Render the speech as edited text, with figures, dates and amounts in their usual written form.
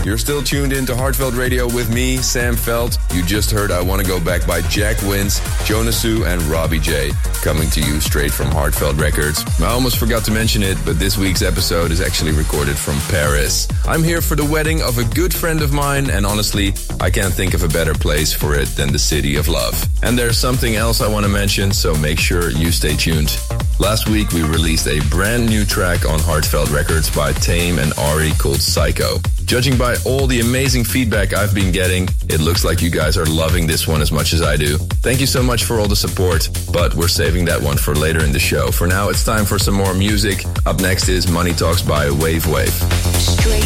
You're still tuned in to Heartfelt Radio with me, Sam Felt. You just heard I Want to Go Back by Jack Wins, Jonasu, and Robbie J, coming to you straight from Heartfelt Records. I almost forgot to mention it, but this week's episode is actually recorded from Paris. I'm here for the wedding of a good friend of mine, and honestly, I can't think of a better place for it than the City of Love. And there's something else I want to mention, so make sure you stay tuned. Last week, we released a brand new track on Heartfelt Records by Tame and Ari called Psycho. Judging by all the amazing feedback I've been getting, it looks like you guys are loving this one as much as I do. Thank you so much for all the support, but we're saving that one for later in the show. For now, it's time for some more music. Up next is Money Talks by Wave Wave. Straight